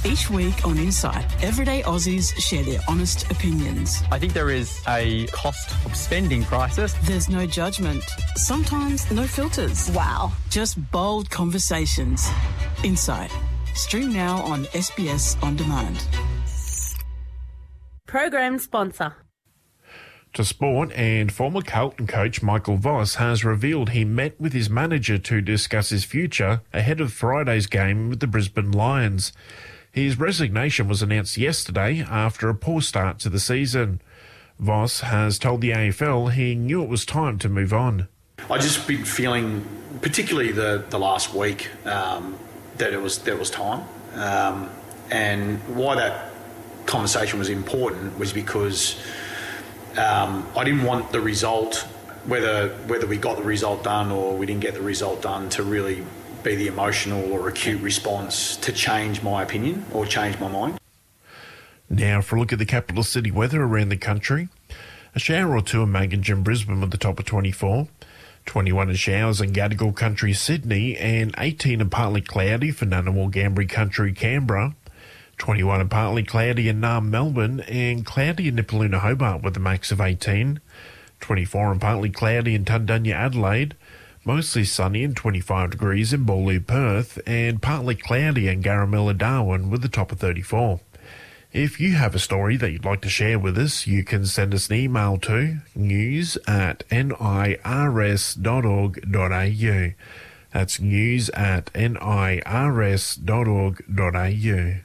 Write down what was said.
Each week on Insight, everyday Aussies share their honest opinions. I think there is a cost of spending crisis. There's no judgment. Sometimes no filters. Wow. Just bold conversations. Insight. Stream now on SBS On Demand. Program sponsor. To sport, and former Carlton coach Michael Voss has revealed he met with his manager to discuss his future ahead of Friday's game with the Brisbane Lions. His resignation was announced yesterday after a poor start to the season. Voss has told the AFL he knew it was time to move on. I just been feeling, particularly the last week, that there was time, and why that conversation was important was because I didn't want the result, whether we got the result done or we didn't get the result done, to really be the emotional or acute response to change my opinion or change my mind. Now for a look at the capital city weather around the country. A shower or two in Maginge and Brisbane with the top of 24. 21 in showers in Gadigal Country, Sydney, and 18 and partly cloudy for Ngunnawal Ngambri Country, Canberra. 21 and partly cloudy in Naarm, Melbourne, and cloudy in Nipaluna, Hobart with a max of 18. 24 and partly cloudy in Tundunya, Adelaide. Mostly sunny and 25 degrees in Boorloo, Perth, and partly cloudy in Garamilla, Darwin with a top of 34. If you have a story that you'd like to share with us, you can send us an email to news@nirs.org.au. That's news@nirs.org.au.